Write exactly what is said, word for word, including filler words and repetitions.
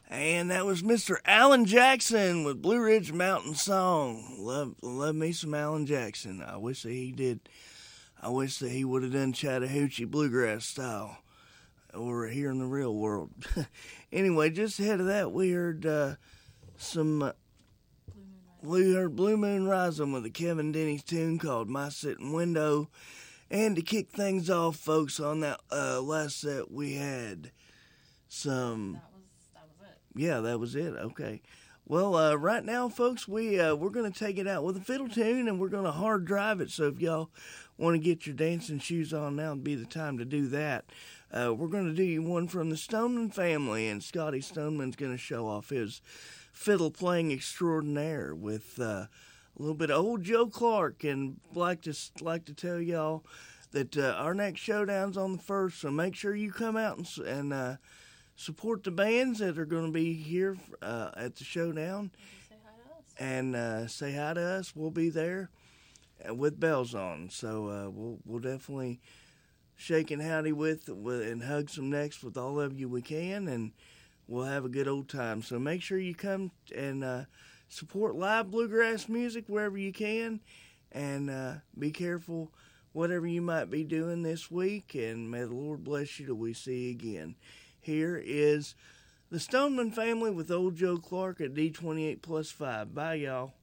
And that was Mister Alan Jackson with Blue Ridge Mountain Song. Love, love me some Alan Jackson. I wish that he did. I wish that he would have done Chattahoochee bluegrass style, or here in the real world. Anyway, just ahead of that, we heard uh, some. Uh, we heard Blue Moon Rising with a Kevin Denny's tune called "My Sitting Window," and to kick things off, folks, on that uh, last set we had some. Yeah, that was it. Okay. Well, uh, right now, folks, we uh, we're gonna take it out with a fiddle tune, and we're gonna hard drive it. So if y'all want to get your dancing shoes on, now would be the time to do that. Uh, we're gonna do you one from the Stoneman family, and Scotty Stoneman's gonna show off his fiddle playing extraordinaire with uh, a little bit of old Joe Clark. And like to like to tell y'all that uh, our next showdown's on the first, so make sure you come out and and. Uh, Support the bands that are going to be here uh, at the showdown. Say hi to us. And uh, say hi to us. We'll be there with bells on. So uh, we'll we'll definitely shake and howdy with, with and hug some necks with all of you we can, and we'll have a good old time. So make sure you come and uh, support live bluegrass music wherever you can, and uh, be careful whatever you might be doing this week, and may the Lord bless you till we see you again. Here is the Stoneman family with old Joe Clark at D twenty-eight plus five. Bye, y'all.